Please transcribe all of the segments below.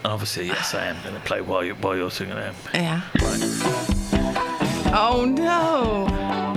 And obviously, yes, I am going to play while you're singing it. Yeah. Right. Oh no!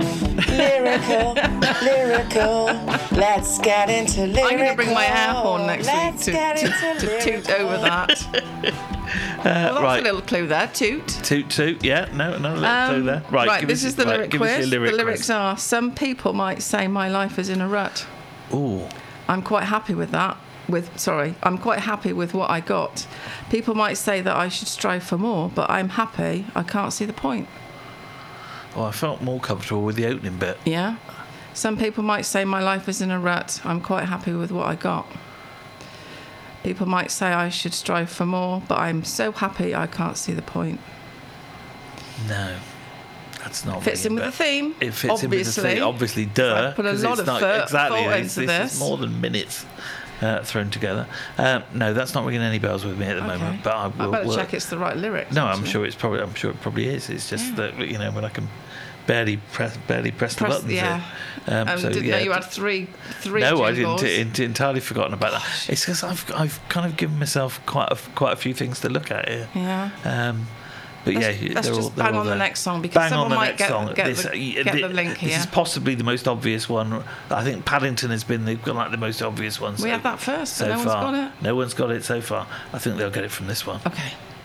Lyrical, let's get into lyrical. I'm going to bring my air horn next Let's week get into to toot lyrical. over that. Well, that's right. a little clue there. Toot. Toot, yeah, no, another little clue there. Right, this is the lyric give us quiz. your lyric The lyrics quiz. are: some people might say my life is in a rut. Ooh. I'm quite happy with that. I'm quite happy with what I got. People might say that I should strive for more, but I'm happy. I can't see the point. Well, I felt more comfortable with the opening bit. Yeah. Some people might say my life is in a rut. I'm quite happy with what I got. People might say I should strive for more, but I'm so happy I can't see the point. No, that's not. Fits in with the theme. It fits in with the theme. Obviously, duh. I put a 'cause lot it's of not, thought exactly. into This this. is more than minutes thrown together. No, that's not ringing any bells with me at the moment. But I will. better check it's the right lyrics. No, actually. I'm sure it probably is. It's just that when I can barely press the buttons. Yeah. Didn't know you had three. No, jingles. I didn't. Entirely forgotten about that. It's because I've kind of given myself quite a few things to look at here. Yeah. But Let's they're just all bang on the there. next song because Bang someone on the might next song. get the link here. This is possibly the most obvious one. I think Paddington has been the most obvious one. We had that first, so no far. one's got it. No one's got it so far. I think they'll get it from this one. Okay.